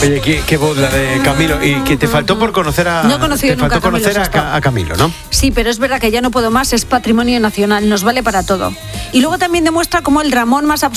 Oye, qué voz la de Camilo. Y que te faltó por conocer a... No he conocido nunca a Camilo, ¿no? Sí, pero es verdad que Ya no puedo más es patrimonio nacional, nos vale para todo. Y luego también demuestra cómo el Ramón más